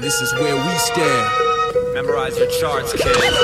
This is where we stand. Memorize your charts, kid.